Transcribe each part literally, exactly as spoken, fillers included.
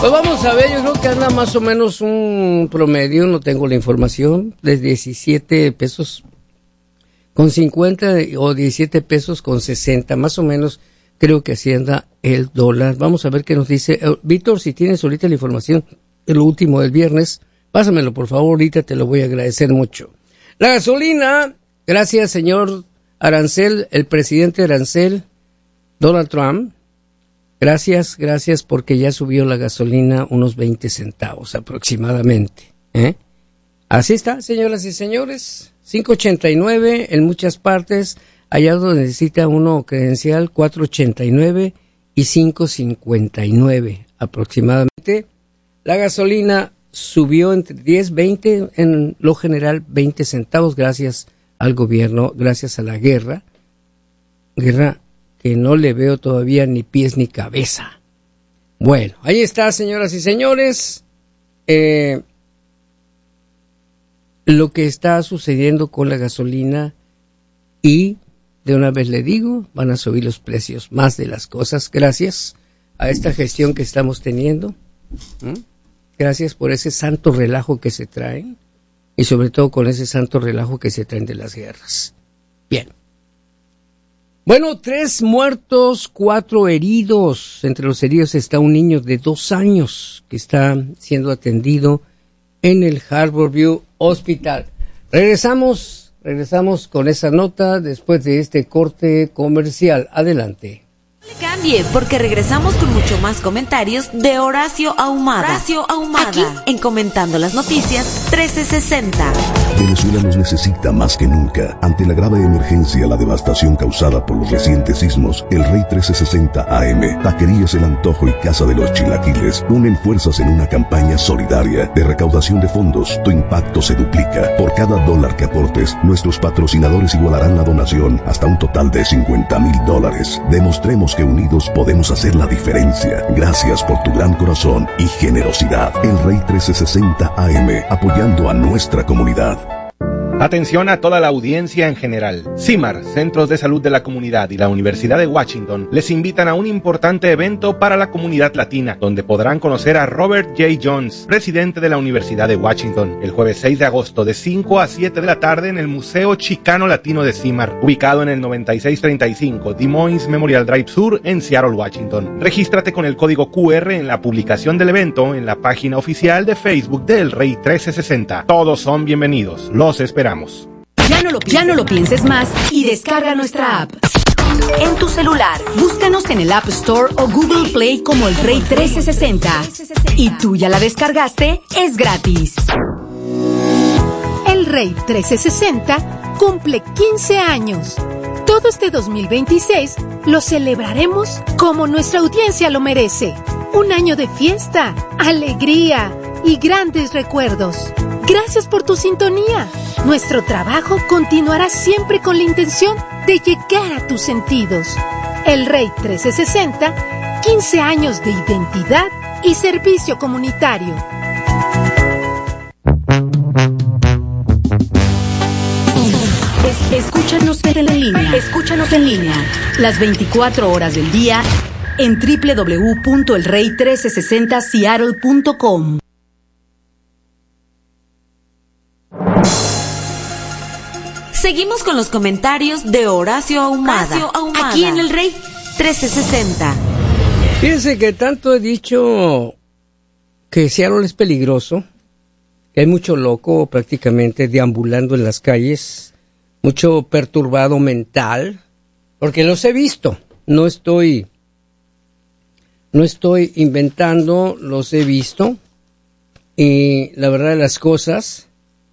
Pues vamos a ver, yo creo que anda más o menos un promedio, no tengo la información, de diecisiete pesos con cincuenta o diecisiete pesos con sesenta, más o menos creo que así anda el dólar. Vamos a ver qué nos dice. Uh, Víctor, si tienes ahorita la información de lo último del viernes, pásamelo por favor, ahorita te lo voy a agradecer mucho. La gasolina, gracias señor Arancel, el presidente Arancel, Donald Trump, gracias, gracias porque ya subió la gasolina unos veinte centavos aproximadamente. ¿eh? Así está, señoras y señores, cinco ochenta y nueve en muchas partes, allá donde necesita uno credencial cuatro ochenta y nueve y cinco cincuenta y nueve aproximadamente. La gasolina subió entre diez, veinte, en lo general veinte centavos gracias al gobierno, gracias a la guerra, guerra que no le veo todavía ni pies ni cabeza. Bueno, ahí está, señoras y señores, eh, lo que está sucediendo con la gasolina y de una vez le digo, van a subir los precios más de las cosas gracias a esta gestión que estamos teniendo. ¿Mm? Gracias por ese santo relajo que se traen y sobre todo con ese santo relajo que se traen de las guerras. Bien. Bueno, tres muertos, cuatro heridos. Entre los heridos está un niño de dos años que está siendo atendido en el Harborview Hospital. Regresamos, regresamos con esa nota después de este corte comercial. Adelante. No le cambie, porque regresamos con mucho más comentarios de Horacio Ahumada. Horacio Ahumada. Aquí, en Comentando las Noticias trece sesenta. Venezuela nos necesita más que nunca. Ante la grave emergencia, la devastación causada por los recientes sismos, el Rey trece sesenta A M, Taquerías El Antojo y Casa de los Chilaquiles unen fuerzas en una campaña solidaria de recaudación de fondos. Tu impacto se duplica. Por cada dólar que aportes, nuestros patrocinadores igualarán la donación hasta un total de cincuenta mil dólares. Demostremos que unidos podemos hacer la diferencia. Gracias por tu gran corazón y generosidad. El Rey trece sesenta A M, apoyando a nuestra comunidad. Atención a toda la audiencia en general. CIMAR, Centros de Salud de la Comunidad y la Universidad de Washington les invitan a un importante evento para la comunidad latina, donde podrán conocer a Robert J. Jones, presidente de la Universidad de Washington, el jueves seis de agosto de cinco a siete de la tarde en el Museo Chicano Latino de CIMAR, ubicado en el noventa y seis treinta y cinco Des Moines Memorial Drive Sur en Seattle, Washington. Regístrate con el código Q R en la publicación del evento en la página oficial de Facebook del Rey trece sesenta. Todos son bienvenidos. Los esperamos. Ya no, lo, ya no lo pienses más y descarga nuestra app. En tu celular, búscanos en el App Store o Google Play como el Rey trece sesenta. ¿Y tú ya la descargaste? Es gratis. El Rey trece sesenta cumple quince años. Todo este dos mil veintiséis lo celebraremos como nuestra audiencia lo merece. Un año de fiesta, alegría y grandes recuerdos. Gracias por tu sintonía. Nuestro trabajo continuará siempre con la intención de llegar a tus sentidos. El Rey trece sesenta, quince años de identidad y servicio comunitario. Es, escúchanos en línea. Escúchanos en línea. Las veinticuatro horas del día en doble u doble u doble u punto el rey trece sesenta seattle punto com. Seguimos con los comentarios de Horacio Ahumada, Horacio Ahumada. Aquí en el Rey trece sesenta. Fíjense que tanto he dicho que Seattle es peligroso, que hay mucho loco prácticamente deambulando en las calles, mucho perturbado mental, porque los he visto, no estoy, no estoy inventando, los he visto, y la verdad de las cosas,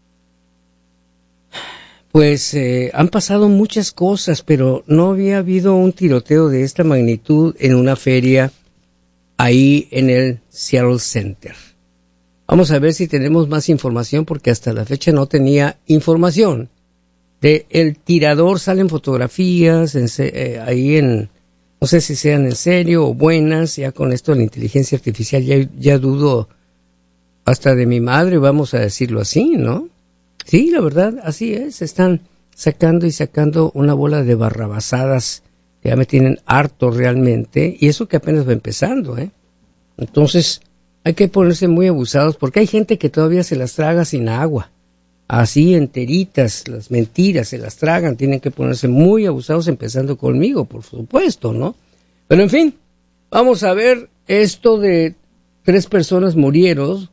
pues eh, han pasado muchas cosas, pero no había habido un tiroteo de esta magnitud en una feria ahí en el Seattle Center. Vamos a ver si tenemos más información, porque hasta la fecha no tenía información. De el tirador salen fotografías en, eh, ahí en, no sé si sean en serio o buenas, ya con esto de la inteligencia artificial ya, ya dudo hasta de mi madre, vamos a decirlo así, ¿no? Sí, la verdad, así es, están sacando y sacando una bola de barrabasadas que ya me tienen harto realmente, y eso que apenas va empezando, ¿eh? Entonces, hay que ponerse muy abusados porque hay gente que todavía se las traga sin agua. Así enteritas, las mentiras se las tragan, tienen que ponerse muy abusados, empezando conmigo, por supuesto, ¿no? Pero en fin, vamos a ver esto de tres personas murieron,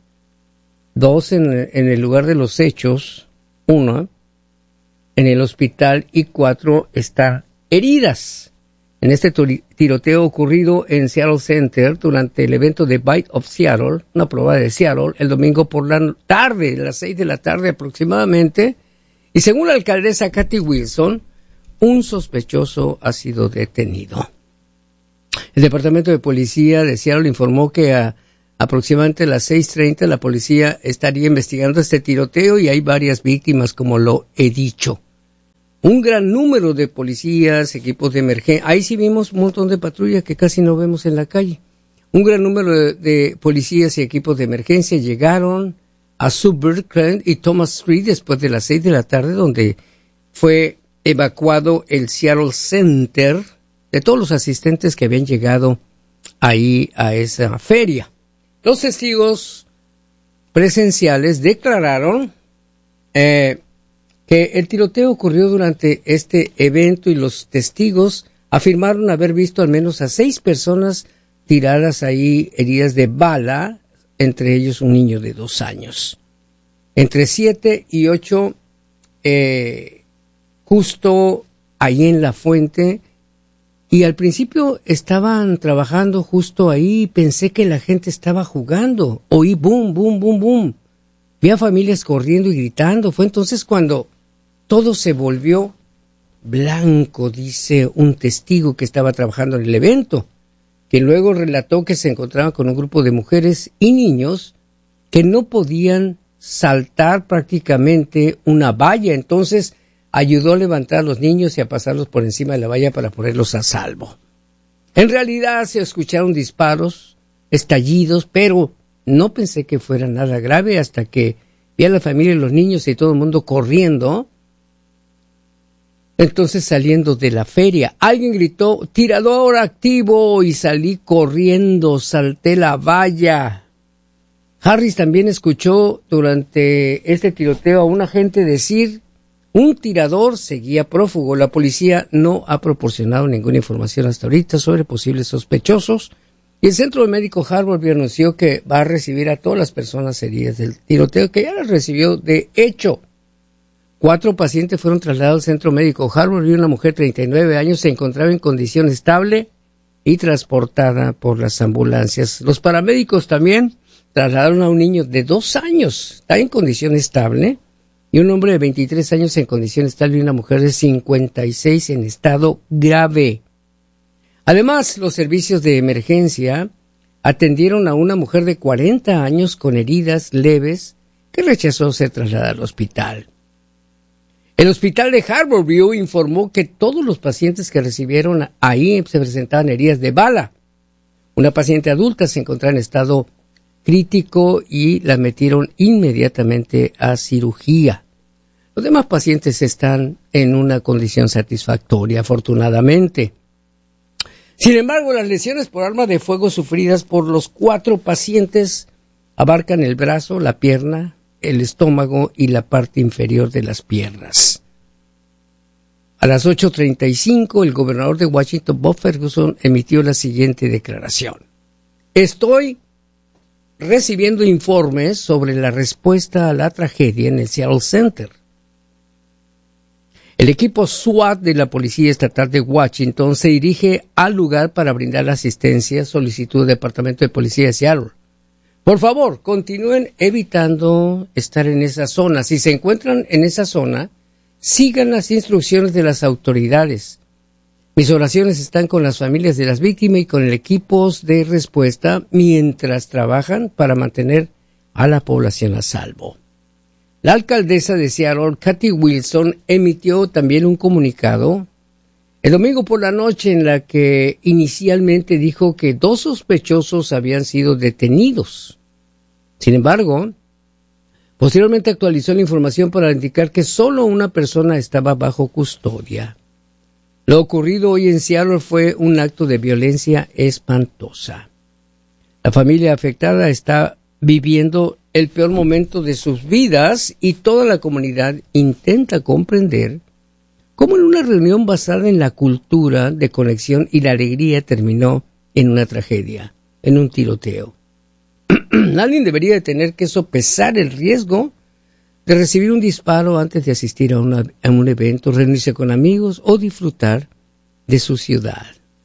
dos en, en el lugar de los hechos, una en el hospital y cuatro están heridas. En este tiroteo ocurrido en Seattle Center durante el evento de Bite of Seattle, una prueba de Seattle, el domingo por la tarde, a las seis de la tarde aproximadamente, y según la alcaldesa Kathy Wilson, un sospechoso ha sido detenido. El Departamento de Policía de Seattle informó que a aproximadamente a las seis treinta la policía estaría investigando este tiroteo y hay varias víctimas, como lo he dicho. Un gran número de policías, equipos de emergencia. Ahí sí vimos un montón de patrullas que casi no vemos en la calle. Un gran número de, de policías y equipos de emergencia llegaron a Suburban y Thomas Street después de las seis de la tarde, donde fue evacuado el Seattle Center de todos los asistentes que habían llegado ahí a esa feria. Los testigos presenciales declararon eh, que el tiroteo ocurrió durante este evento y los testigos afirmaron haber visto al menos a seis personas tiradas ahí, heridas de bala, entre ellos un niño de dos años. Entre siete y ocho, eh, justo ahí en la fuente, y al principio estaban trabajando justo ahí, pensé que la gente estaba jugando, oí boom, boom, boom, boom, vi a familias corriendo y gritando, fue entonces cuando todo se volvió blanco, dice un testigo que estaba trabajando en el evento, que luego relató que se encontraba con un grupo de mujeres y niños que no podían saltar prácticamente una valla, entonces ayudó a levantar a los niños y a pasarlos por encima de la valla para ponerlos a salvo. En realidad se escucharon disparos, estallidos, pero no pensé que fuera nada grave hasta que vi a la familia y los niños y todo el mundo corriendo. Entonces, saliendo de la feria, alguien gritó, tirador activo, y salí corriendo, salté la valla. Harris también escuchó durante este tiroteo a un agente decir, un tirador seguía prófugo. La policía no ha proporcionado ninguna información hasta ahorita sobre posibles sospechosos, y el Centro Médico Harborview anunció que va a recibir a todas las personas heridas del tiroteo, que ya las recibió de hecho. Cuatro pacientes fueron trasladados al Centro Médico Harborview. Una mujer de treinta y nueve años se encontraba en condición estable y transportada por las ambulancias. Los paramédicos también trasladaron a un niño de dos años, está en condición estable, y un hombre de veintitrés años en condición estable y una mujer de cincuenta y seis en estado grave. Además, los servicios de emergencia atendieron a una mujer de cuarenta años con heridas leves que rechazó ser trasladada al hospital. El hospital de Harborview informó que todos los pacientes que recibieron ahí se presentaban heridas de bala. Una paciente adulta se encontraba en estado crítico y la metieron inmediatamente a cirugía. Los demás pacientes están en una condición satisfactoria, afortunadamente. Sin embargo, las lesiones por arma de fuego sufridas por los cuatro pacientes abarcan el brazo, la pierna, el estómago y la parte inferior de las piernas. A las ocho treinta y cinco, el gobernador de Washington, Bob Ferguson, emitió la siguiente declaración. Estoy recibiendo informes sobre la respuesta a la tragedia en el Seattle Center. El equipo SWAT de la Policía Estatal de Washington se dirige al lugar para brindar asistencia, solicitud del Departamento de Policía de Seattle. Por favor, continúen evitando estar en esa zona. Si se encuentran en esa zona, sigan las instrucciones de las autoridades. Mis oraciones están con las familias de las víctimas y con el equipo de respuesta mientras trabajan para mantener a la población a salvo. La alcaldesa de Seattle, Kathy Wilson, emitió también un comunicado el domingo por la noche en la que inicialmente dijo que dos sospechosos habían sido detenidos. Sin embargo, posteriormente actualizó la información para indicar que solo una persona estaba bajo custodia. Lo ocurrido hoy en Seattle fue un acto de violencia espantosa. La familia afectada está viviendo el peor momento de sus vidas y toda la comunidad intenta comprender cómo en una reunión basada en la cultura de conexión y la alegría terminó en una tragedia, en un tiroteo. Nadie debería de tener que sopesar el riesgo de recibir un disparo antes de asistir a, una, a un evento, reunirse con amigos o disfrutar de su ciudad.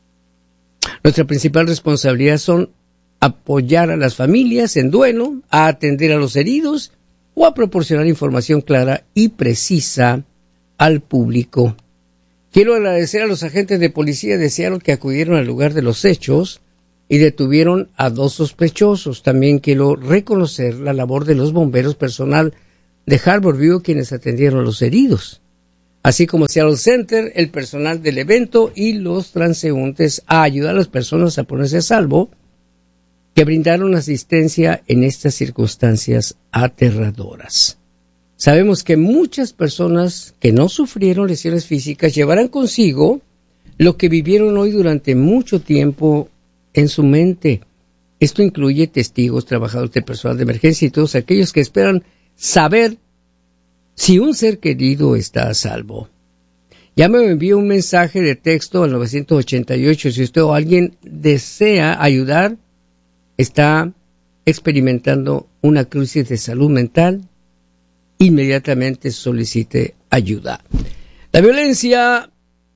Nuestra principal responsabilidad son apoyar a las familias en duelo, a atender a los heridos o a proporcionar información clara y precisa al público. Quiero agradecer a los agentes de policía de Seattle que acudieron al lugar de los hechos y detuvieron a dos sospechosos. También quiero reconocer la labor de los bomberos, personal de Harborview, quienes atendieron a los heridos, así como Seattle Center, el personal del evento y los transeúntes a ayudar a las personas a ponerse a salvo, que brindaron asistencia en estas circunstancias aterradoras. Sabemos que muchas personas que no sufrieron lesiones físicas llevarán consigo lo que vivieron hoy durante mucho tiempo en su mente. Esto incluye testigos, trabajadores de personal de emergencia y todos aquellos que esperan saber si un ser querido está a salvo. Ya me envió un mensaje de texto al nueve ocho ocho. Si usted o alguien desea ayudar, está experimentando una crisis de salud mental, inmediatamente solicite ayuda. La violencia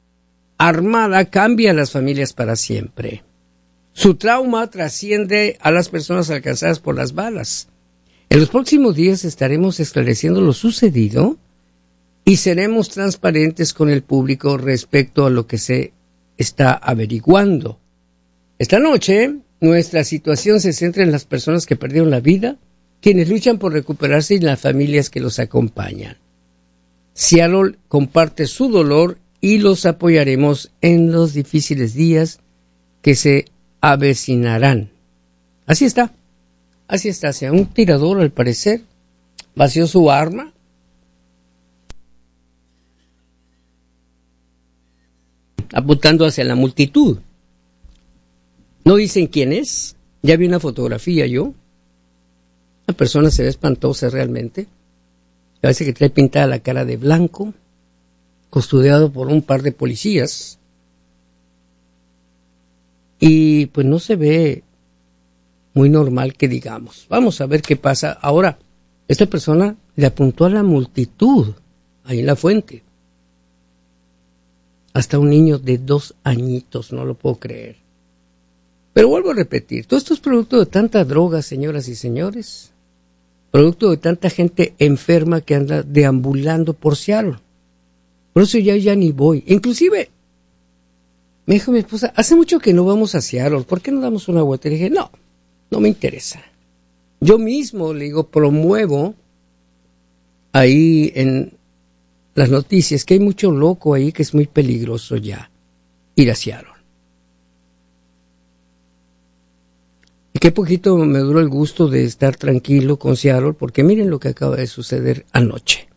armada cambia a las familias para siempre. Su trauma trasciende a las personas alcanzadas por las balas. En los próximos días estaremos esclareciendo lo sucedido y seremos transparentes con el público respecto a lo que se está averiguando. Esta noche, nuestra situación se centra en las personas que perdieron la vida, quienes luchan por recuperarse y las familias que los acompañan. Seattle comparte su dolor y los apoyaremos en los difíciles días que se avecinarán. Así está, así está. Sea un tirador, al parecer, vació su arma. Apuntando hacia la multitud. No dicen quién es. Ya vi una fotografía yo. La persona se ve espantosa realmente. Parece que trae pintada la cara de blanco, custodiado por un par de policías. Y pues no se ve muy normal que digamos. Vamos a ver qué pasa. Ahora, esta persona le apuntó a la multitud, ahí en la fuente. Hasta un niño de dos añitos, no lo puedo creer. Pero vuelvo a repetir, todo esto es producto de tanta droga, señoras y señores. Producto de tanta gente enferma que anda deambulando por Seattle. Por eso ya, ya ni voy. Inclusive, me dijo mi esposa, hace mucho que no vamos a Seattle, ¿por qué no damos una vuelta? Y dije, no, no me interesa. Yo mismo, le digo, promuevo ahí en las noticias que hay mucho loco ahí, que es muy peligroso ya ir a Seattle. Y qué poquito me duró el gusto de estar tranquilo con Seattle, porque miren lo que acaba de suceder anoche.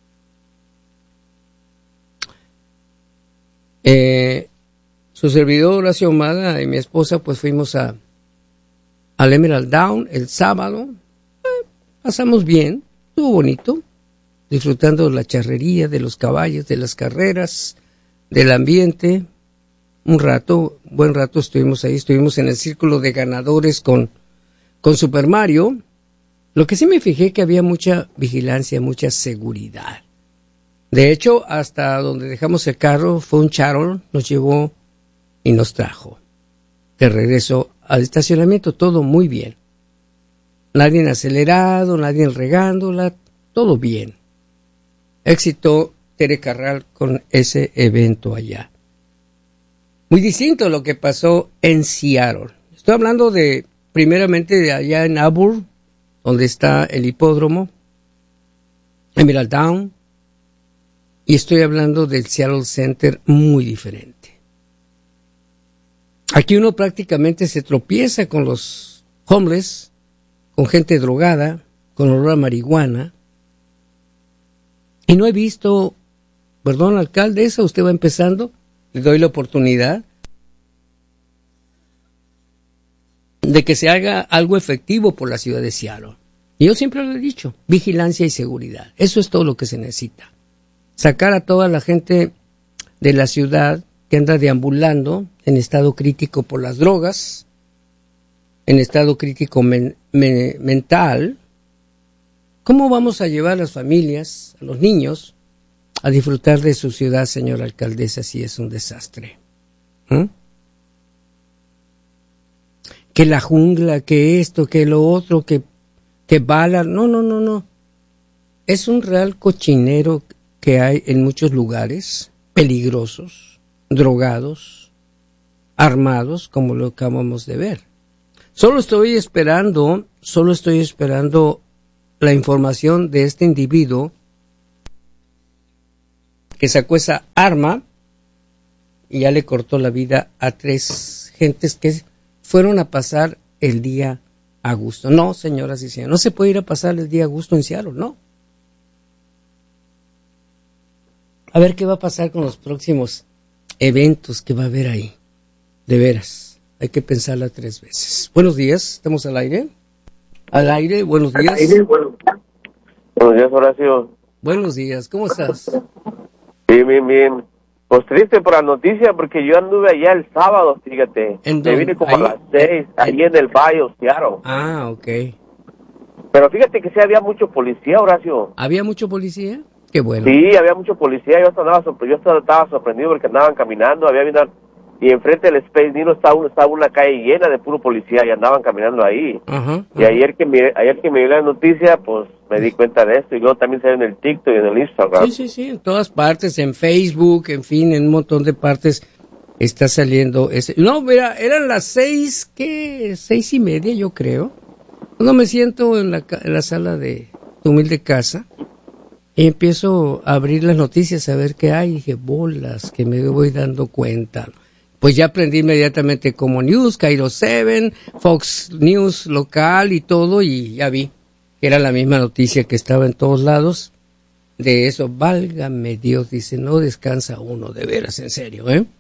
Eh, su servidor Horacio Ahumada y mi esposa pues fuimos a al Emerald Down el sábado. Eh, pasamos bien, estuvo bonito, disfrutando de la charrería, de los caballos, de las carreras, del ambiente. Un rato, buen rato estuvimos ahí, estuvimos en el círculo de ganadores con, con Super Mario. Lo que sí me fijé que había mucha vigilancia, mucha seguridad. De hecho, hasta donde dejamos el carro fue un charol, nos llevó y nos trajo. De regreso al estacionamiento, todo muy bien. Nadie acelerado, nadie regándola, todo bien. Éxito Tere Carral con ese evento allá. Muy distinto a lo que pasó en Seattle. Estoy hablando de, primeramente, de allá en Auburn, donde está el hipódromo, Emerald Down, y estoy hablando del Seattle Center, muy diferente. Aquí uno prácticamente se tropieza con los homeless, con gente drogada, con olor a marihuana, y no he visto, perdón, alcalde, esa usted va empezando, le doy la oportunidad. de que se haga algo efectivo por la ciudad de Seattle. Y yo siempre lo he dicho, vigilancia y seguridad. Eso es todo lo que se necesita. Sacar a toda la gente de la ciudad que anda deambulando en estado crítico por las drogas, en estado crítico men, men, mental. ¿Cómo vamos a llevar a las familias, a los niños, a disfrutar de su ciudad, señora alcaldesa, si es un desastre? ¿Mm? Que la jungla, que esto, que lo otro, que, que balas. No, no, no, no. Es un real cochinero que hay en muchos lugares, peligrosos, drogados, armados, como lo acabamos de ver. Solo estoy esperando, solo estoy esperando la información de este individuo que sacó esa arma y ya le cortó la vida a tres gentes que fueron a pasar el día a gusto. No, señoras y señores, no se puede ir a pasar el día a gusto en Seattle, no. A ver qué va a pasar con los próximos eventos que va a haber ahí. De veras, hay que pensarla tres veces. Buenos días, ¿estamos al aire? Al aire, buenos días. Al aire, bueno. Buenos días, Horacio. Buenos días, ¿cómo estás? Bien, bien, bien. Pues triste por la noticia, porque yo anduve allá el sábado, fíjate. ¿En Me dónde? vine como Ahí, a las seis, ahí en el Bayou, Seattle. Ah, ok. Pero fíjate que sí había mucho policía, Horacio. ¿Había mucho policía? Qué bueno. Sí, había mucho policía. Yo hasta andaba, sorpre- yo hasta estaba sorprendido porque andaban caminando, había una, y enfrente del Space Needle estaba, un, estaba una calle llena de puro policía y andaban caminando ahí. Ajá, ajá. Y ayer que me, ayer que me dio la noticia, pues me di cuenta de esto, y luego también salió en el TikTok y en el Instagram. Sí, sí, sí, en todas partes, en Facebook, en fin, en un montón de partes está saliendo ese. No, mira, eran las seis, ¿qué? Seis y media, yo creo. Cuando me siento en la, ca- en la sala de tu humilde casa y empiezo a abrir las noticias a ver qué hay, y dije, bolas, que me voy dando cuenta. Pues ya aprendí inmediatamente como News, Cairo siete, Fox News local y todo, y ya vi que era la misma noticia que estaba en todos lados. De eso, válgame Dios, dice, no descansa uno, de veras, en serio, ¿eh?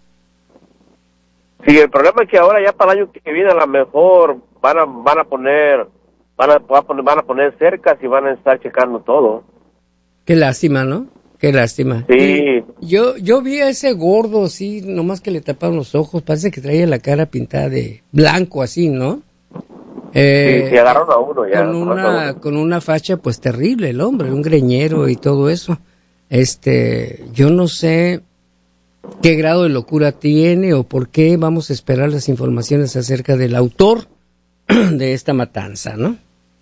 Sí, el problema es que ahora ya para el año que viene a lo mejor van a, van a poner, van a, van a poner, van a poner cercas y van a estar checando todo. Qué lástima, ¿no? Qué lástima. Sí. Y yo, yo vi a ese gordo así, nomás que le taparon los ojos, parece que traía la cara pintada de blanco así, ¿no? Eh, sí, sí, agarraron a uno ya. Con una, con una facha pues terrible el hombre, un greñero y todo eso. Este, yo no sé qué grado de locura tiene o por qué. Vamos a esperar las informaciones acerca del autor de esta matanza, ¿no?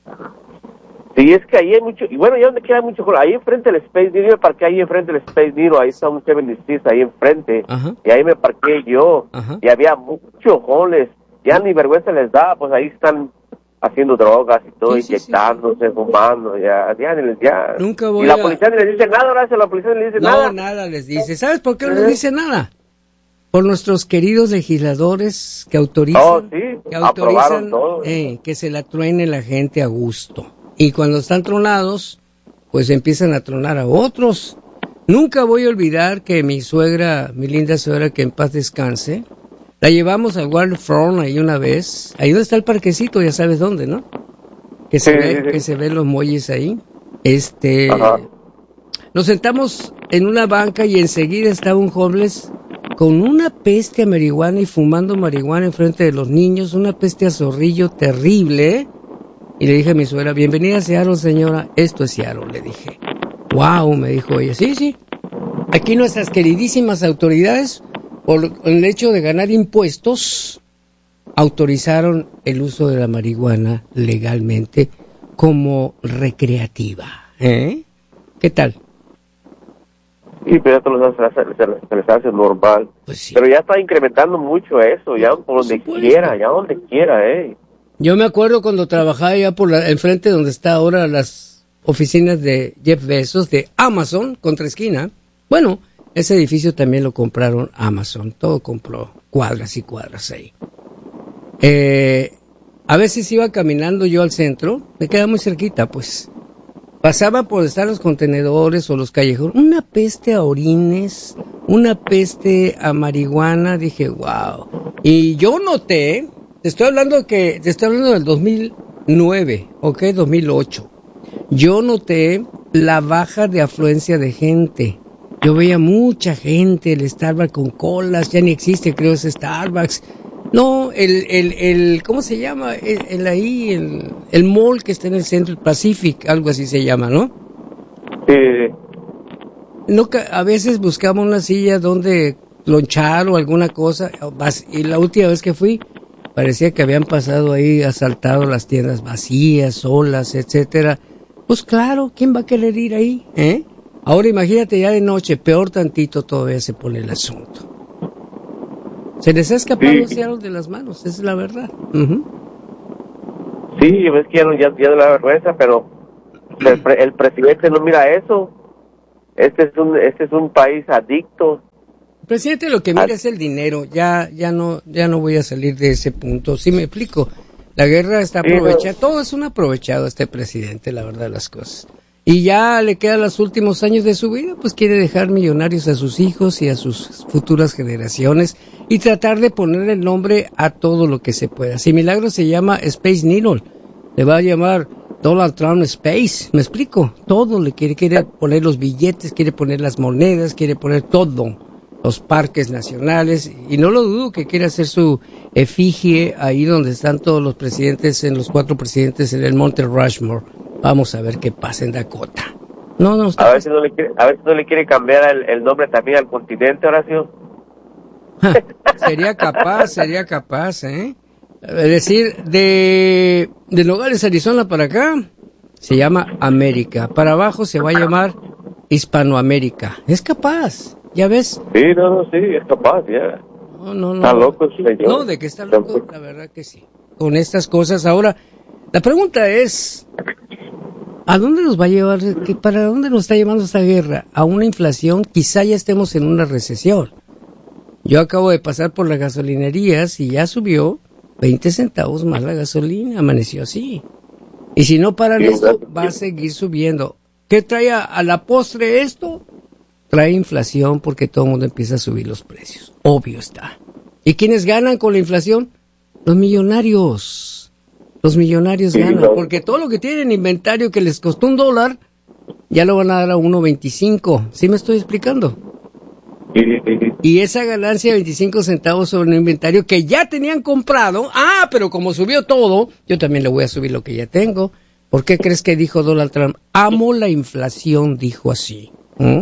Sí, es que ahí hay mucho, y bueno, ya donde queda mucho, ahí enfrente del Space Needle, yo me parqué ahí enfrente del Space Needle, ahí está un setenta y seis ahí enfrente, Ajá. y ahí me parqué yo, Ajá. y había muchos jóvenes, ya ni vergüenza les da, pues ahí están haciendo drogas y todo, Sí, sí, inyectándose, sí. fumando, ya, ya ni les, ya. Nunca voy y la a- policía ni les dice nada, ahora la policía ni les dice No, nada. nada les dice. ¿Sabes por qué no les dice nada? Por nuestros queridos legisladores que autorizan, Oh, sí, que aprobaron autorizan todo. eh, que se la truene la gente a gusto. Y cuando están tronados, pues empiezan a tronar a otros. Nunca voy a olvidar que mi suegra, mi linda suegra, que en paz descanse, la llevamos al Waterfront ahí una vez. Ahí donde está el parquecito, ya sabes dónde, ¿no? Que se Sí, ve, sí, sí. que se ven los muelles ahí. Este, Ajá. nos sentamos en una banca y enseguida estaba un homeless con una peste a marihuana y fumando marihuana enfrente de los niños, una peste a zorrillo terrible, ¿eh? Y le dije a mi suegra, bienvenida a Seattle, señora, esto es Seattle, le dije. Wow, me dijo ella, sí, sí. Aquí nuestras queridísimas autoridades, por el hecho de ganar impuestos, autorizaron el uso de la marihuana legalmente como recreativa. ¿Eh? ¿Qué tal? Sí, pero ya se les hace, se les- se les hace normal. Pues sí. Pero ya está incrementando mucho eso, ya por donde supuesto. quiera, ya donde quiera, eh. Yo me acuerdo cuando trabajaba ya por la, enfrente donde está ahora las oficinas de Jeff Bezos, de Amazon, contra esquina. Bueno, ese edificio también lo compraron Amazon, todo compró cuadras y cuadras ahí. Eh, a veces iba caminando yo al centro, me queda muy cerquita, pues. Pasaba por estar los contenedores o los callejones, una peste a orines, una peste a marihuana, dije, wow. Y yo noté te estoy hablando que, te estoy hablando del dos mil nueve, ok, dos mil ocho. Yo noté la baja de afluencia de gente. Yo veía mucha gente, el Starbucks con colas, ya ni existe, creo, ese Starbucks. No, el, el, el, ¿cómo se llama? El, el ahí, el, el mall que está en el centro, el Pacific, algo así se llama, ¿no? Sí. No, a veces buscamos una silla donde lonchar o alguna cosa, y la última vez que fui, parecía que habían pasado ahí, asaltado las tiendas vacías, solas, etcétera. Pues claro, ¿quién va a querer ir ahí? ¿Eh? Ahora imagínate ya de noche, peor tantito todavía se pone el asunto. Se les ha escapado Sí. el cielo de las manos, esa es la verdad. Uh-huh. Sí, es que ya, no- ya, ya de la vergüenza, pero el, pre- el presidente no mira eso. Este es un este es un país adicto. Presidente, lo que mira es el dinero. Ya, ya no, ya no voy a salir de ese punto. Sí me explico. La guerra está Sí, no. aprovechada. Todo es un aprovechado este presidente, la verdad de las cosas. Y ya le quedan los últimos años de su vida, pues quiere dejar millonarios a sus hijos y a sus futuras generaciones y tratar de ponerle el nombre a todo lo que se pueda. Si milagro se llama Space Needle, le va a llamar Donald Trump Space, ¿me explico? Todo le quiere, quiere poner los billetes, quiere poner las monedas, quiere poner todo, los parques nacionales, y no lo dudo que quiere hacer su efigie ahí donde están todos los presidentes, en los cuatro presidentes en el Monte Rushmore. Vamos a ver qué pasa en Dakota. No, no, está A ver si no le quiere, a ver si no le quiere cambiar el, el nombre también al continente, Horacio. Ja, sería capaz, sería capaz, ¿eh? Es decir, de, de Nogales, Arizona para acá, se llama América. Para abajo se va a llamar Hispanoamérica. Es capaz, ¿ya ves? Sí, no, no, sí, es capaz, ya. No, no, no. Está loco el señor. No, de que está loco, la verdad que sí. Con estas cosas. Ahora, la pregunta es, ¿a dónde nos va a llevar? ¿Qué, ¿Para dónde nos está llevando esta guerra? ¿A una inflación? Quizá ya estemos en una recesión. Yo acabo de pasar por las gasolinerías y ya subió veinte centavos más la gasolina, amaneció así. Y si no paran Sí, esto, ¿verdad? va a seguir subiendo. ¿Qué trae a, a la postre esto? Trae inflación porque todo el mundo empieza a subir los precios. Obvio está. ¿Y quiénes ganan con la inflación? Los millonarios. Los millonarios Sí, ganan no. porque todo lo que tienen inventario que les costó un dólar, ya lo van a dar a uno veinticinco. ¿Sí me estoy explicando? Sí, sí, sí. Y esa ganancia de veinticinco centavos sobre un inventario que ya tenían comprado, ah, pero como subió todo, yo también le voy a subir lo que ya tengo. ¿Por qué crees que dijo Donald Trump? Amo la inflación, dijo así. ¿Mm?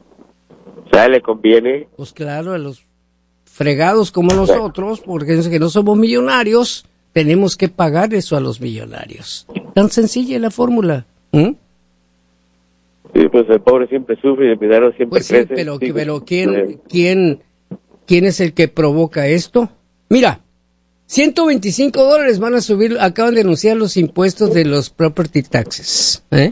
O sea, le conviene. Pues claro, a los fregados como nosotros, porque es que no somos millonarios, tenemos que pagar eso a los millonarios. Tan sencilla es la fórmula. ¿Mm? Sí, pues el pobre siempre sufre y el milagro siempre Pues sí, crece. pero, Sí, pero ¿quién, sí. quién, quién es el que provoca esto? Mira, ciento veinticinco dólares van a subir, acaban de anunciar los impuestos de los property taxes. ¿eh?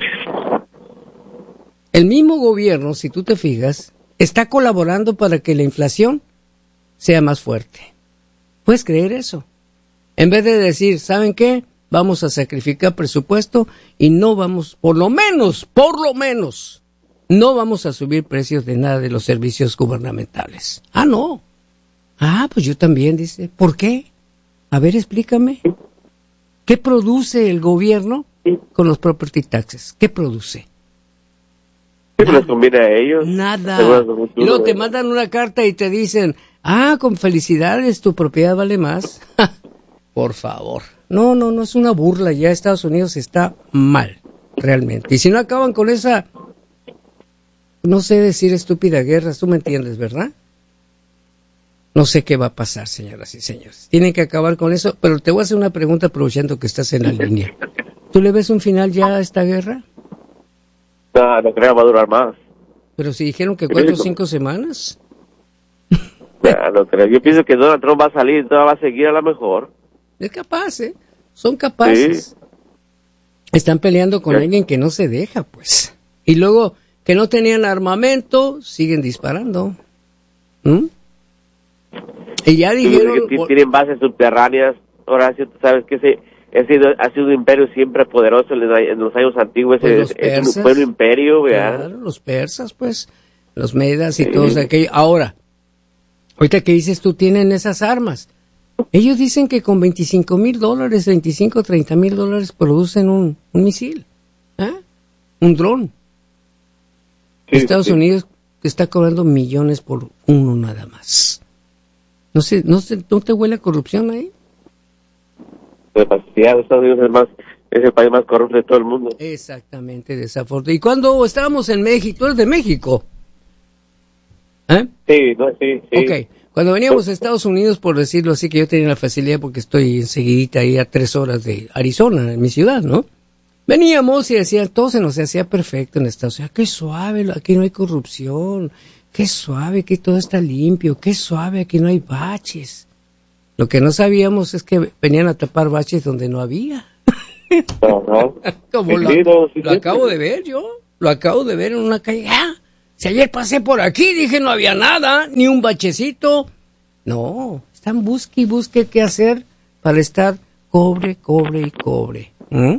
El mismo gobierno, si tú te fijas, está colaborando para que la inflación sea más fuerte. ¿Puedes creer eso? En vez de decir, ¿saben qué? Vamos a sacrificar presupuesto y no vamos, por lo menos, por lo menos, no vamos a subir precios de nada de los servicios gubernamentales. Ah, no. Ah, pues yo también, dice. ¿Por qué? A ver, explícame. ¿Qué produce el gobierno con los property taxes? ¿Qué produce? Sí, les conviene a ellos. Nada. Seguro su futuro, Y luego te ¿no? mandan una carta y te dicen, ah, con felicidades, tu propiedad vale más. Por favor. No, no, no es una burla. Ya Estados Unidos está mal, realmente. Y si no acaban con esa, no sé decir estúpida guerra, tú me entiendes, ¿verdad? No sé qué va a pasar, señoras y señores. Tienen que acabar con eso, pero te voy a hacer una pregunta aprovechando que estás en la línea. ¿Tú le ves un final ya a esta guerra? No, no creo va a durar más. Pero si dijeron que cuatro o cinco semanas. Ya, no creo. Yo pienso que Donald Trump va a salir, no va a seguir a lo mejor. Es capaz, ¿eh? Son capaces. Sí. Están peleando con Sí. alguien que no se deja, pues. Y luego, que no tenían armamento, siguen disparando. ¿Mm? Y ya Sí, dijeron... que tienen bases subterráneas. Horacio, tú sabes que ese, ese ha sido un imperio siempre poderoso en los, en los años antiguos. Pues es, los es persas. un, fue un imperio, ¿verdad? Claro, los persas, pues, los medas y Sí. todos aquellos. Ahora, ahorita que dices tú, tienen esas armas. Ellos dicen que con veinticinco mil dólares, veinticinco, treinta mil dólares producen un, un misil, ¿eh? Un dron. Sí, Estados sí. Unidos está cobrando millones por uno nada más. No sé, no sé, ¿no te huele a corrupción ahí? Demasiado. Estados Unidos es más, es el país más corrupto de todo el mundo. Exactamente, desafortunadamente. Y cuando estábamos en México, ¿tú eres de México? ¿Eh? Sí, no, sí, sí. Ok. Cuando veníamos a Estados Unidos, por decirlo así, que yo tenía la facilidad porque estoy enseguidita ahí a tres horas de Arizona, en mi ciudad, ¿no? Veníamos y decían, todo se nos hacía perfecto en Estados Unidos. Qué suave, aquí no hay corrupción. Qué suave, aquí todo está limpio. Qué suave, aquí no hay baches. Lo que no sabíamos es que venían a tapar baches donde no había. Uh-huh. Como lo, sí, no, sí, lo sí, acabo sí. de ver yo. Lo acabo de ver en una calle. ¡Ah! Si ayer pasé por aquí, dije no había nada, ni un bachecito. No, están busque y busque qué hacer para estar cobre, cobre y cobre. ¿Mm?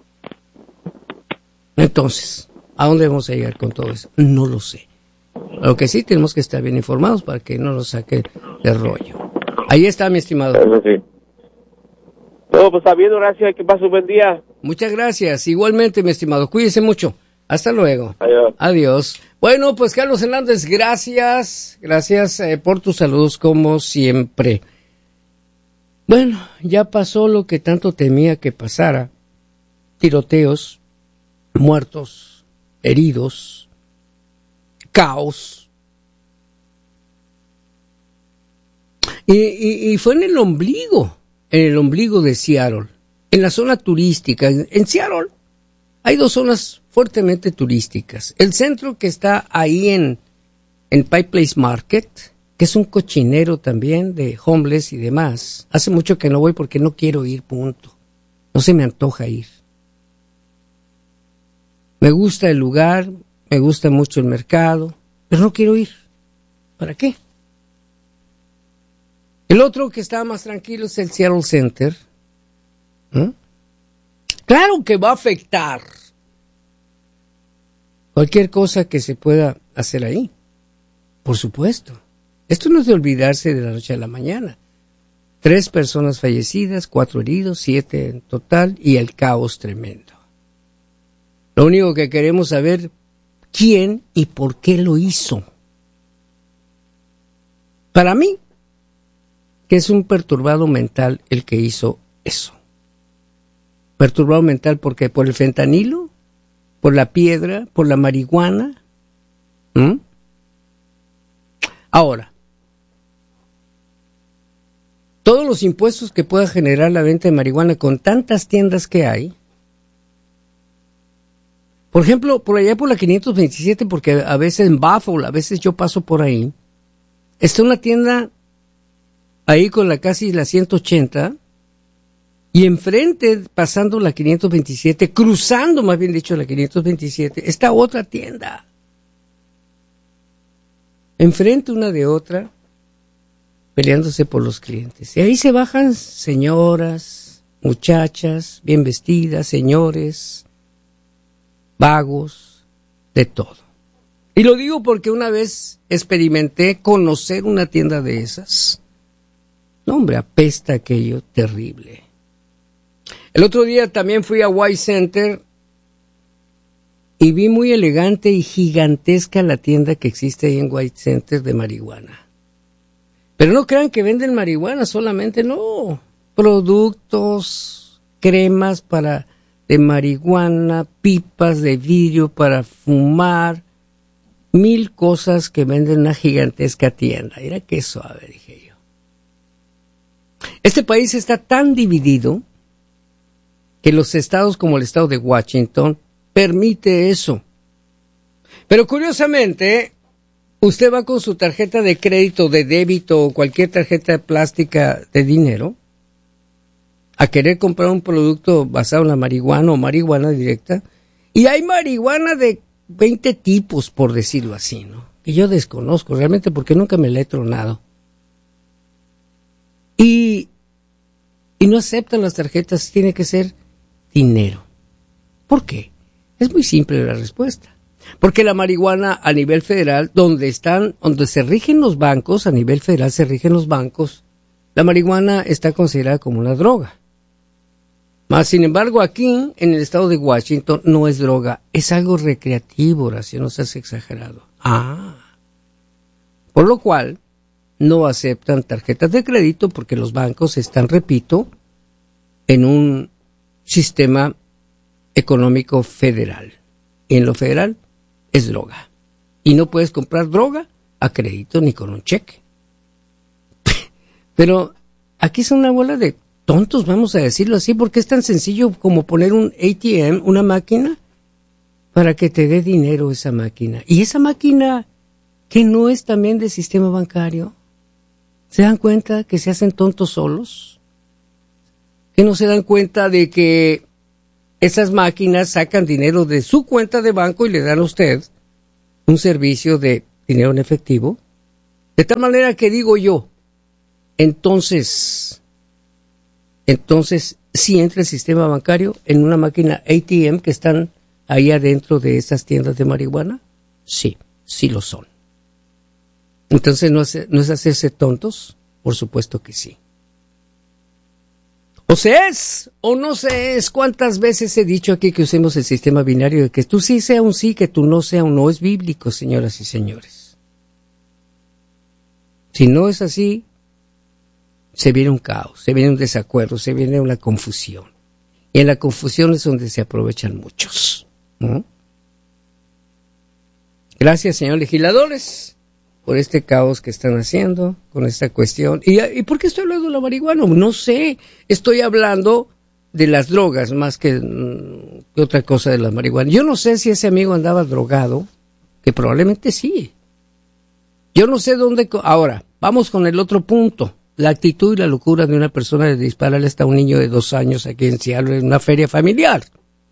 Entonces, ¿a dónde vamos a llegar con todo eso? No lo sé. Lo que sí tenemos que estar bien informados para que no nos saquen de rollo. Ahí está, mi estimado. Eso sí. No, pues está bien, Horacio, que pase un buen día. Muchas gracias. Igualmente, mi estimado. Cuídese mucho. Hasta luego. Adiós. Adiós. Bueno, pues Carlos Hernández, gracias. Gracias eh, por tus saludos como siempre. Bueno, ya pasó lo que tanto temía que pasara. Tiroteos, muertos, heridos, caos. Y, y, y fue en el ombligo, en el ombligo de Seattle, en la zona turística. En, en Seattle hay dos zonas fuertemente turísticas. El centro que está ahí en, en Pike Place Market, que es un cochinero también de homeless y demás. Hace mucho que no voy porque no quiero ir, punto. No se me antoja ir. Me gusta el lugar, me gusta mucho el mercado, pero no quiero ir. ¿Para qué? El otro que está más tranquilo es el Seattle Center. ¿Mm? Claro que va a afectar cualquier cosa que se pueda hacer ahí. Por supuesto. Esto no es de olvidarse de la noche a la mañana. Tres personas fallecidas, cuatro heridos, siete en total y el caos tremendo. Lo único que queremos saber, quién y por qué lo hizo. Para mí, que es un perturbado mental el que hizo eso. Perturbado mental porque por el fentanilo, por la piedra, por la marihuana. ¿Mm? Ahora, todos los impuestos que pueda generar la venta de marihuana con tantas tiendas que hay. Por ejemplo, por allá por la quinientos veintisiete, porque a veces en Buffalo, a veces yo paso por ahí, está una tienda ahí con la casi la ciento ochenta, y enfrente, pasando la quinientos veintisiete, cruzando más bien dicho la quinientos veintisiete, está otra tienda. Enfrente una de otra, peleándose por los clientes. Y ahí se bajan señoras, muchachas, bien vestidas, señores, vagos, de todo. Y lo digo porque una vez experimenté conocer una tienda de esas. No, hombre, apesta aquello terrible. El otro día también fui a White Center y vi muy elegante y gigantesca la tienda que existe ahí en White Center de marihuana. Pero no crean que venden marihuana solamente, no. Productos, cremas para de marihuana, pipas de vidrio para fumar, mil cosas que venden en una gigantesca tienda. Mira qué suave, dije yo. Este país está tan dividido que los estados como el estado de Washington permite eso. Pero curiosamente, usted va con su tarjeta de crédito, de débito o cualquier tarjeta plástica de dinero a querer comprar un producto basado en la marihuana o marihuana directa, y hay marihuana de veinte tipos, por decirlo así, ¿no? Que yo desconozco realmente porque nunca me la he tronado. Y, y no aceptan las tarjetas, tiene que ser dinero. ¿Por qué? Es muy simple la respuesta. Porque la marihuana a nivel federal, donde están, donde se rigen los bancos, a nivel federal se rigen los bancos, la marihuana está considerada como una droga. Mas, sin embargo, aquí, en el estado de Washington, no es droga, es algo recreativo, Horacio, no seas exagerado. Ah. Por lo cual, no aceptan tarjetas de crédito porque los bancos están, repito, en un sistema económico federal. Y en lo federal es droga. Y no puedes comprar droga a crédito ni con un cheque. Pero aquí son una bola de tontos, vamos a decirlo así, porque es tan sencillo como poner un A T M, una máquina, para que te dé dinero esa máquina. Y esa máquina que no es también del sistema bancario, ¿se dan cuenta que se hacen tontos solos? ¿Que no se dan cuenta de que esas máquinas sacan dinero de su cuenta de banco y le dan a usted un servicio de dinero en efectivo? De tal manera que digo yo, entonces... Entonces, sí entra el sistema bancario en una máquina A T M que están ahí adentro de esas tiendas de marihuana. Sí, sí lo son. Entonces, ¿no es, no es hacerse tontos? Por supuesto que sí. O se es, o no se es. ¿Cuántas veces he dicho aquí que usemos el sistema binario de que tú sí sea un sí, que tú no sea un no? Es bíblico, señoras y señores. Si no es así, se viene un caos, se viene un desacuerdo, se viene una confusión. Y en la confusión es donde se aprovechan muchos, ¿no? Gracias, señores legisladores, por este caos que están haciendo con esta cuestión. ¿Y, y por qué estoy hablando de la marihuana? No sé, estoy hablando de las drogas más que, que otra cosa de la marihuana. Yo no sé si ese amigo andaba drogado, que probablemente sí. Yo no sé dónde... Ahora, vamos con el otro punto. La actitud y la locura de una persona de dispararle hasta un niño de dos años aquí en Seattle en una feria familiar.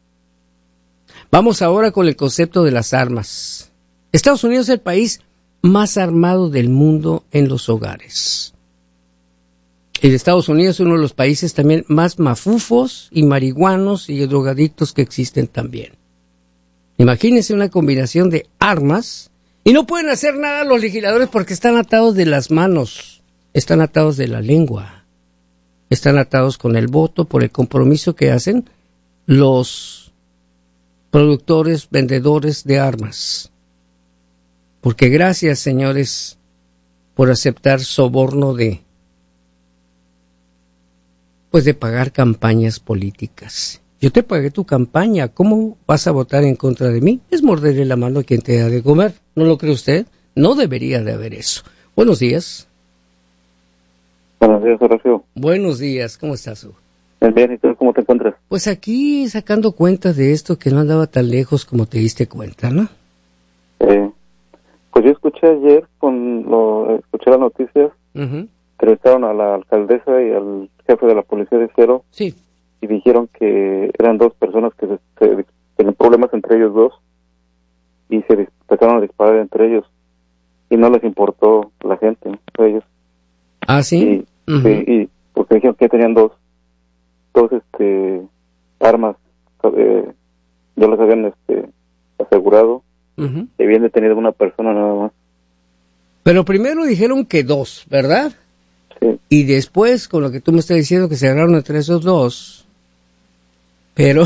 Vamos ahora con el concepto de las armas. Estados Unidos es el país más armado del mundo en los hogares. Y Estados Unidos es uno de los países también más mafufos y marihuanos y drogadictos que existen también. Imagínense una combinación de armas y no pueden hacer nada los legisladores porque están atados de las manos. Están atados de la lengua, están atados con el voto por el compromiso que hacen los productores, vendedores de armas. Porque gracias, señores, por aceptar soborno de, pues de pagar campañas políticas. Yo te pagué tu campaña, ¿cómo vas a votar en contra de mí? Es morderle la mano a quien te da de comer, ¿no lo cree usted? No debería de haber eso. Buenos días. Buenos días, Horacio. Buenos días, ¿cómo estás, Hugo? Bien, ¿y tú cómo te encuentras? Pues aquí sacando cuenta de esto que no andaba tan lejos como te diste cuenta, ¿no? Eh, pues yo escuché ayer, con lo, escuché las noticias, uh-huh. Entrevistaron a la alcaldesa y al jefe de la policía de Cero. Sí. Y dijeron que eran dos personas que se, se, tenían problemas entre ellos dos y se empezaron a disparar entre ellos y no les importó la gente, ¿no? Ellos. ¿Ah, sí? Y, uh-huh. sí, y porque dijeron que tenían dos, dos este, armas, eh, ya las habían este, asegurado, uh-huh. y habían detenido una persona nada más. Pero primero dijeron que dos, ¿verdad? Sí. Y después, con lo que tú me estás diciendo, que se agarraron entre esos dos, pero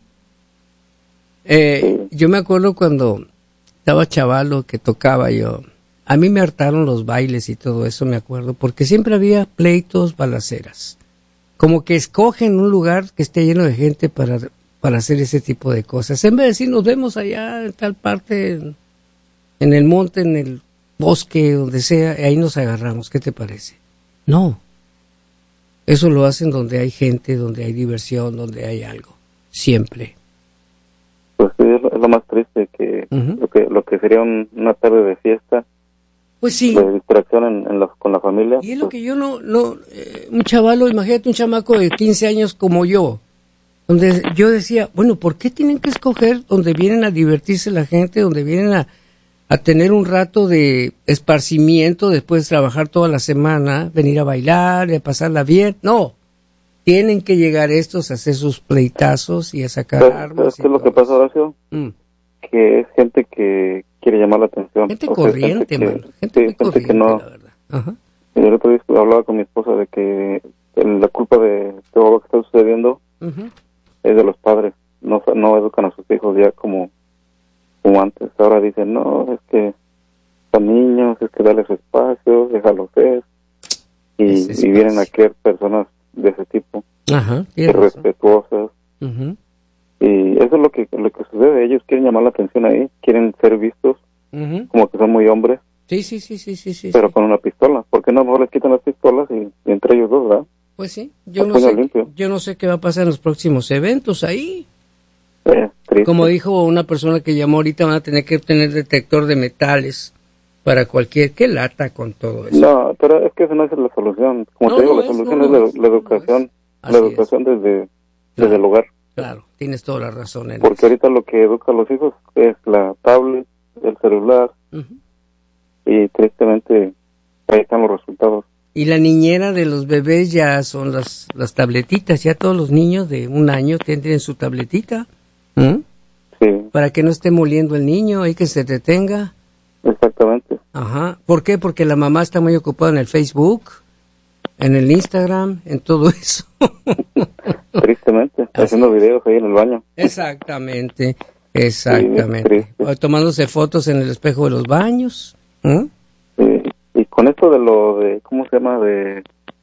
eh, sí. Yo me acuerdo cuando estaba chavalo que tocaba yo. A mí me hartaron los bailes y todo eso, me acuerdo, porque siempre había pleitos, balaceras. Como que escogen un lugar que esté lleno de gente para, para hacer ese tipo de cosas. En vez de decir, nos vemos allá en tal parte, en, en el monte, en el bosque, donde sea, ahí nos agarramos. ¿Qué te parece? No. Eso lo hacen donde hay gente, donde hay diversión, donde hay algo. Siempre. Pues sí, es lo, es lo más triste, que, uh-huh. lo que lo que sería un, una tarde de fiesta. Pues sí. De distracción en, en la, con la familia. Y es lo que yo no, no eh, un chavalo, imagínate un chamaco de quince años como yo, donde yo decía, bueno, ¿por qué tienen que escoger donde vienen a divertirse la gente, donde vienen a, a tener un rato de esparcimiento después de trabajar toda la semana, venir a bailar y a pasarla bien? No, tienen que llegar estos a hacer sus pleitazos y a sacar ¿Sabes, armas. ¿Sabes qué es lo que pasa, Horacio? Mm. Que es gente que quiere llamar la atención. Gente o corriente, gente mano. Que, gente, sí, muy gente corriente, que no, la verdad. Ajá. el otro día hablaba con mi esposa de que la culpa de todo lo que está sucediendo uh-huh. es de los padres. No, no educan a sus hijos ya como, como antes. Ahora dicen, no, es que son niños, es que darles espacio, déjalos ser. Y, y vienen aquí personas de ese tipo, uh-huh. irrespetuosas. Uh-huh. Y eso es lo que lo que sucede. Ellos quieren llamar la atención ahí, quieren ser vistos uh-huh. como que son muy hombres. Sí, sí, sí, sí, sí, sí. Pero sí. con una pistola. ¿Por qué no mejor les quitan las pistolas y, y entre ellos dos, verdad? Pues sí, yo no, sé, yo no sé qué va a pasar en los próximos eventos ahí. Eh, Como dijo una persona que llamó ahorita, van a tener que tener detector de metales para cualquier... ¿Qué lata con todo eso? No, pero es que esa no es la solución. Como no, te digo, no la es, solución no, es, no la, es, la educación. no la educación desde, claro, desde el hogar. Claro, tienes toda la razón en Porque eso. ahorita lo que educa a los hijos es la tablet, el celular, uh-huh. y tristemente ahí están los resultados. Y la niñera de los bebés ya son las las tabletitas, ya todos los niños de un año tienen su tabletita. ¿Mm? Sí. Para que no esté moliendo el niño y que se detenga. Exactamente. Ajá. ¿Por qué? Porque la mamá está muy ocupada en el Facebook, en el Instagram, en todo eso. Tristemente, así haciendo es. videos ahí en el baño. Exactamente, exactamente. Sí, tomándose fotos en el espejo de los baños. ¿Mm? Sí. Y con esto de lo de, ¿cómo se llama? De,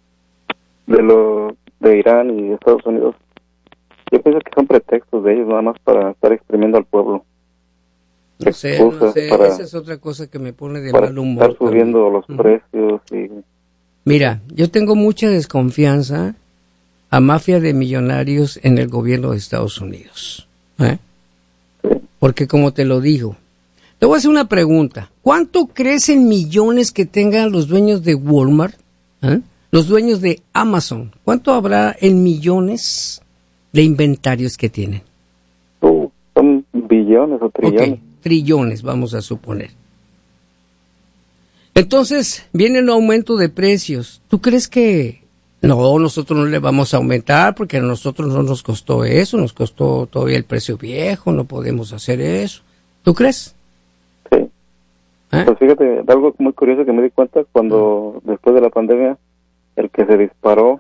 de lo de Irán y Estados Unidos, yo pienso que son pretextos de ellos nada más para estar exprimiendo al pueblo. No sé, no sé, para, esa es otra cosa que me pone de mal humor. Estar subiendo también. los uh-huh. precios y... Mira, yo tengo mucha desconfianza a mafia de millonarios en el gobierno de Estados Unidos. ¿eh? Sí. Porque como te lo digo, te voy a hacer una pregunta. ¿Cuánto crees en millones que tengan los dueños de Walmart? ¿eh? Los dueños de Amazon. ¿Cuánto habrá en millones de inventarios que tienen? Oh, son billones o trillones. Okay, trillones, vamos a suponer. Entonces, viene un aumento de precios. ¿Tú crees que no, nosotros no le vamos a aumentar porque a nosotros no nos costó eso, nos costó todavía el precio viejo, no podemos hacer eso? ¿Tú crees? Sí. ¿Eh? Pues fíjate, algo muy curioso que me di cuenta cuando, después de la pandemia, el que se disparó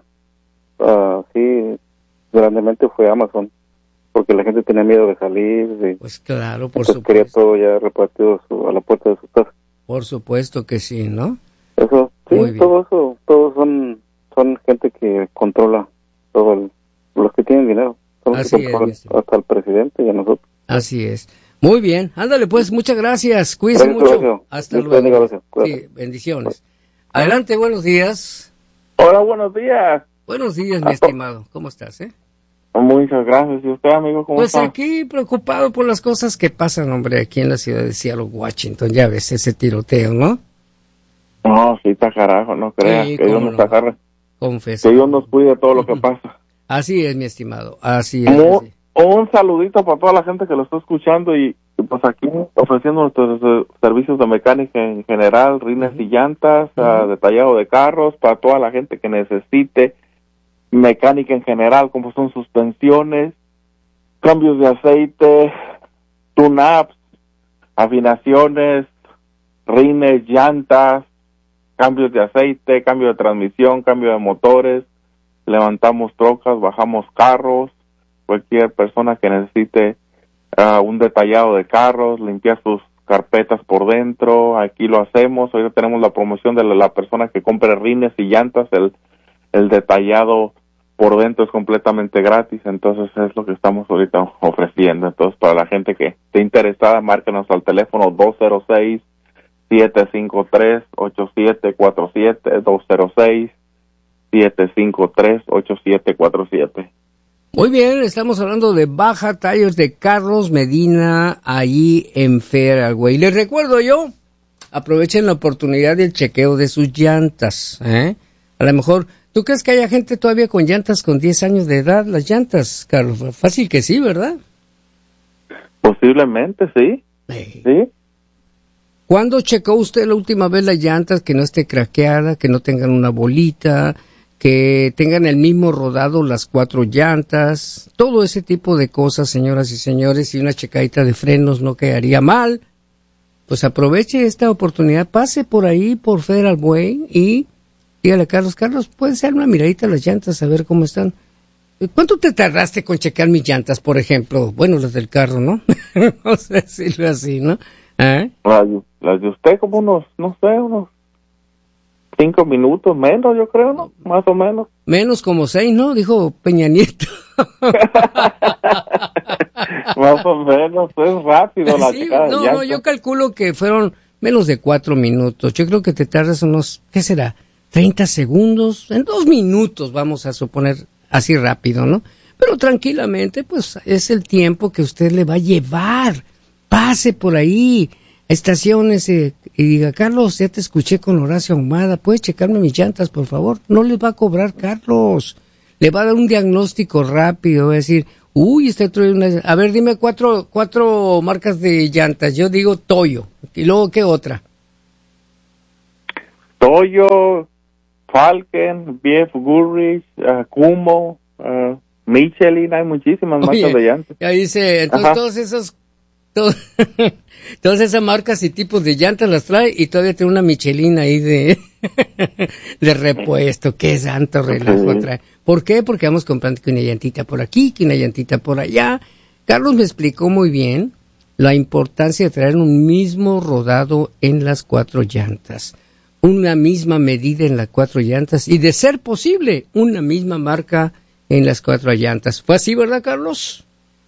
así uh, grandemente fue Amazon, porque la gente tenía miedo de salir. Y pues claro, por supuesto. Quería todo ya repartido su, a la puerta de su casa. Por supuesto que sí, ¿no? Eso, sí, todo eso, todos son son gente que controla todo el, los que tienen dinero. Son Así los que controlan es, hasta el presidente y a nosotros. Así es. Muy bien, ándale pues, muchas gracias, cuídense gracias, mucho. Gracias. Hasta Dios luego. Gracias. Sí, bendiciones. Adelante, buenos días. Hola, buenos días. Buenos días, mi estimado. ¿Cómo estás, eh? Muchas gracias. ¿Y usted, amigo, cómo pues está? Pues aquí preocupado por las cosas que pasan, hombre, aquí en la ciudad de Seattle, Washington. Ya ves ese tiroteo, ¿no? No, sí, está carajo, no creas. Sí, que Dios no. nos agarre. Confesa. Que Dios nos cuide de todo lo que pasa. Así es, mi estimado. Así es. Muy, así. Un saludito para toda la gente que lo está escuchando y, y pues aquí ofreciendo nuestros uh, servicios de mecánica en general, rines uh-huh. y llantas, uh-huh. uh, detallado de carros, para toda la gente que necesite mecánica en general, como son suspensiones, cambios de aceite, tune-ups, afinaciones, rines, llantas, cambios de aceite, cambio de transmisión, cambio de motores, levantamos trocas, bajamos carros, cualquier persona que necesite uh, un detallado de carros, limpiar sus carpetas por dentro, aquí lo hacemos. Hoy tenemos la promoción de la, la persona que compre rines y llantas, el, el detallado por dentro es completamente gratis, entonces es lo que estamos ahorita ofreciendo. Entonces, para la gente que esté interesada, márquenos al teléfono dos cero seis, siete cinco tres, ocho siete cuatro siete, dos cero seis, siete cinco tres, ocho siete cuatro siete. Muy bien, estamos hablando de Baja Tallos de Carlos Medina, ahí en Fairway. Les recuerdo yo, aprovechen la oportunidad del chequeo de sus llantas, ¿eh? A lo mejor, ¿tú crees que haya gente todavía con llantas con diez años de edad? Las llantas, Carlos, fácil que sí, ¿verdad? Posiblemente, sí. Sí. ¿Sí? ¿Cuándo checó usted la última vez las llantas que no esté craqueada, que no tengan una bolita, que tengan el mismo rodado las cuatro llantas? Todo ese tipo de cosas, señoras y señores, y una checadita de frenos no quedaría mal. Pues aproveche esta oportunidad, pase por ahí, por Fairway, y dígale a Carlos, Carlos, ¿puedes hacer una miradita a las llantas a ver cómo están? ¿Cuánto te tardaste con checar mis llantas, por ejemplo? Bueno, las del carro, ¿no? No sé decirlo así, ¿no? ¿Eh? Las, las de usted como unos, no sé, unos cinco minutos, menos yo creo, ¿no? Más o menos. Menos como seis, ¿no? Dijo Peña Nieto. Más o menos, es rápido la sí, checada no, de llantas. no, yo calculo que fueron menos de cuatro minutos. Yo creo que te tardas unos, ¿qué será? treinta segundos, en dos minutos, vamos a suponer, así rápido, ¿no? Pero tranquilamente, pues es el tiempo que usted le va a llevar. Pase por ahí, estaciónese y diga, Carlos, ya te escuché con Horacio Ahumada, ¿puedes checarme mis llantas, por favor? No les va a cobrar, Carlos. Le va a dar un diagnóstico rápido, va a decir, uy, este trae una... A ver, dime cuatro, cuatro marcas de llantas. Yo digo Toyo. ¿Y luego qué otra? Toyo, Falken, B F Goodrich, uh, Kumho, uh, Michelin, hay muchísimas marcas Oye, de llantas. Ya dice, entonces Ajá. todos esos, todo, todas esas marcas y tipos de llantas las trae y todavía tiene una Michelin ahí de, de repuesto. Qué santo relajo Sí. trae. ¿Por qué? Porque vamos comprando que una llantita por aquí, que una llantita por allá. Carlos me explicó muy bien la importancia de traer un mismo rodado en las cuatro llantas, una misma medida en las cuatro llantas y, de ser posible, una misma marca en las cuatro llantas. ¿Fue así, verdad, Carlos?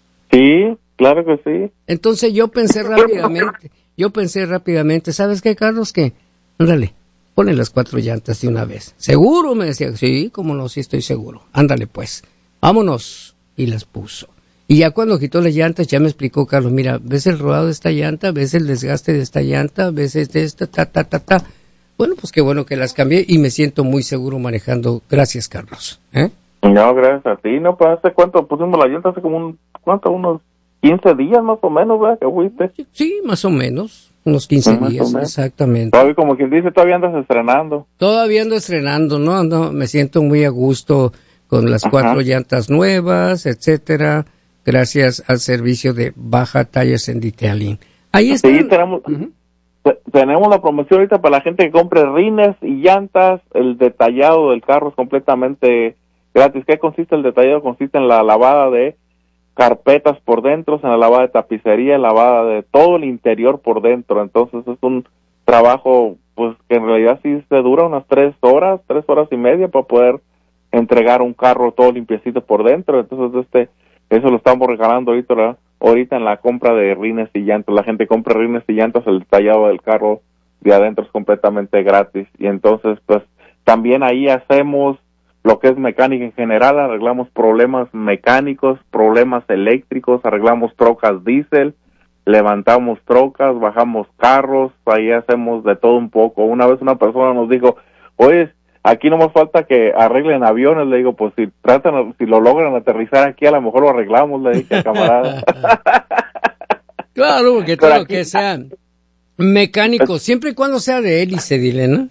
Sí, claro que sí. Entonces yo pensé rápidamente, yo pensé rápidamente, ¿sabes qué, Carlos? Que, ándale, ponle las cuatro llantas de una vez. ¿Seguro? Me decía, sí, cómo no, sí estoy seguro. Ándale, pues, vámonos. Y las puso. Y ya cuando quitó las llantas, ya me explicó Carlos, mira, ¿ves el rodado de esta llanta? ¿Ves el desgaste de esta llanta? ¿Ves este, esta, ta, ta, ta, ta? Bueno, pues qué bueno que las cambié y me siento muy seguro manejando. Gracias, Carlos. ¿Eh? No, gracias a ti. No, pues hace cuánto pusimos la llanta, hace como un, ¿cuánto? Unos quince días más o menos, ¿verdad? Que fuiste. Sí, más o menos. Unos quince Más o días, menos. exactamente. Todavía, como quien dice, todavía andas estrenando. Todavía ando estrenando, ¿no? Ando, me siento muy a gusto con las Ajá. cuatro llantas nuevas, etcétera, gracias al servicio de Baja Tires en Detailing. Ahí está. Sí, tenemos, Ujú. te- tenemos la promoción ahorita para la gente que compre rines y llantas. El detallado del carro es completamente gratis. ¿Qué consiste el detallado? Consiste en la lavada de carpetas por dentro, en la lavada de tapicería, lavada de todo el interior por dentro. Entonces es un trabajo, pues, que en realidad sí se dura unas tres horas, tres horas y media para poder entregar un carro todo limpiecito por dentro. Entonces este eso lo estamos regalando ahorita, ¿verdad? Ahorita en la compra de rines y llantas. La gente compra rines y llantas, el detallado del carro de adentro es completamente gratis. Y entonces, pues, también ahí hacemos lo que es mecánica en general, arreglamos problemas mecánicos, problemas eléctricos, arreglamos trocas diésel, levantamos trocas, bajamos carros, ahí hacemos de todo un poco. Una vez una persona nos dijo, oye, aquí no más falta que arreglen aviones. Le digo, pues si tratan, si lo logran aterrizar aquí, a lo mejor lo arreglamos, le dije al camarada. Claro, porque Pero todo lo aquí- que sea mecánico, siempre y cuando sea de hélice, dile, ¿no?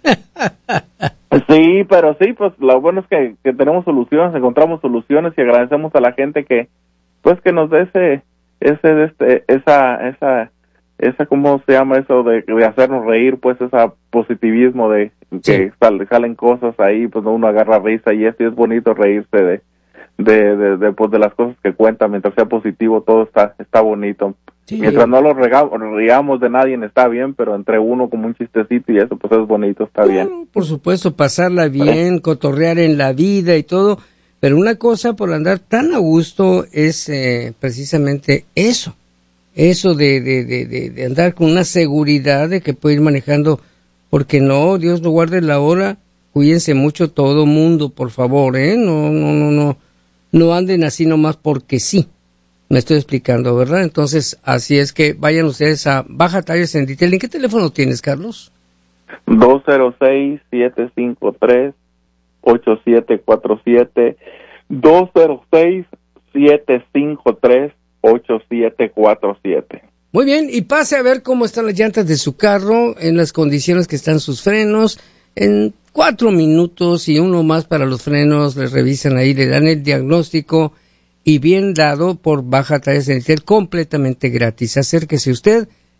Sí, pero sí, pues lo bueno es que, que tenemos soluciones, encontramos soluciones y agradecemos a la gente que, pues que nos dé ese, ese, este, esa, esa, esa, ¿cómo se llama eso? De, de hacernos reír, pues ese positivismo de que Sí. sal- salen cosas ahí, pues uno agarra risa y es, y es bonito reírse de, de, de, de, pues, de las cosas que cuentan. Mientras sea positivo, todo está, está bonito. Sí. Mientras no lo rega- riamos de nadie está bien, pero entre uno como un chistecito y eso, pues es bonito, está bien. Claro, por supuesto, pasarla bien, cotorrear en la vida y todo, pero una cosa por andar tan a gusto es eh, precisamente eso, eso de, de, de, de, de andar con una seguridad de que puede ir manejando, porque no, Dios no guarde la hora, cuídense mucho todo mundo, por favor, ¿eh? No, no, no, no, no anden así nomás porque sí. Me estoy explicando, ¿verdad? Entonces, así es que vayan ustedes a Baja Tires en Detailing. ¿Qué teléfono tienes, Carlos? dos cero seis, siete cinco tres, ocho siete cuatro siete, dos cero seis, siete cinco tres, ocho siete cuatro siete. Muy bien, y pase a ver cómo están las llantas de su carro, en las condiciones que están sus frenos. En cuatro minutos y uno más para los frenos, les revisan ahí, le dan el diagnóstico y bien dado por Baja Tires en Detailing, completamente gratis. Acérquese usted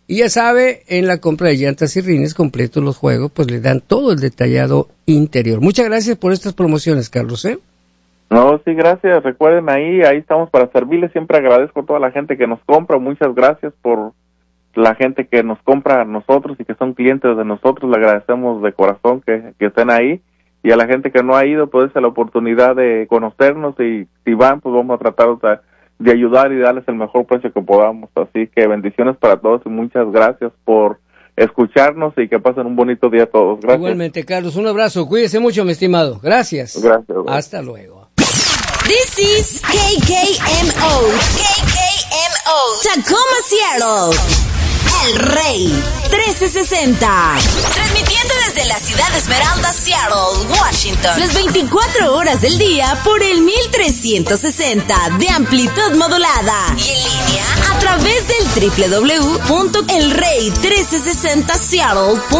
Y ya sabe, en la compra de llantas y rines completos los juegos, pues le dan todo el detallado interior. Muchas gracias por estas promociones, Carlos, ¿eh? No, sí, gracias. Recuerden ahí, ahí estamos para servirles. Siempre agradezco a toda la gente que nos compra. Muchas gracias por la gente que nos compra a nosotros y que son clientes de nosotros. Le agradecemos de corazón que, que estén ahí. Y a la gente que no ha ido, pues es la oportunidad de conocernos y si van, pues vamos a tratar de, de ayudar y darles el mejor precio que podamos. Así que bendiciones para todos y muchas gracias por escucharnos y que pasen un bonito día a todos. Gracias. Igualmente, Carlos, un abrazo. Cuídese mucho, mi estimado. Gracias. Gracias. Bro. Hasta luego. This is K K M O. K K M O. Tacoma, Seattle. El Rey trece sesenta. Transmitiendo desde la ciudad de Esmeralda, Seattle, Washington. Las veinticuatro horas del día por el mil trescientos sesenta de amplitud modulada. Y en línea a través del doble u doble u doble u punto el rey trece sesenta seattle punto com.